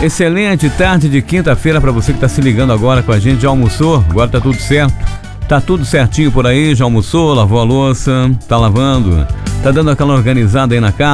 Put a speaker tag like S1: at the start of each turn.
S1: Excelente tarde de quinta-feira para você que está se ligando agora com a gente. Já almoçou? Agora tá tudo certo? Tá tudo certinho por aí? Já almoçou? Lavou a louça? Tá lavando? Tá dando aquela organizada aí na casa?